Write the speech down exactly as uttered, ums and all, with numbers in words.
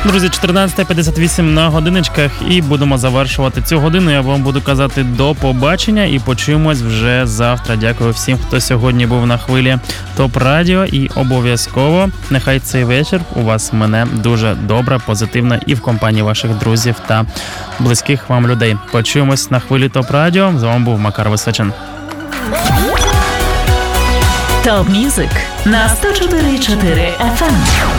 Друзі, чотирнадцята п'ятдесят вісім на годиночках і будемо завершувати цю годину. Я вам буду казати до побачення і почуємось вже завтра. Дякую всім, хто сьогодні був на хвилі ТОП Радіо, і обов'язково нехай цей вечір у вас мене дуже добре, позитивно і в компанії ваших друзів та близьких вам людей. Почуємось на хвилі ТОП Радіо. З вами був Макар Височин. ТОП Мюзик на сто чотири і чотири еф ем.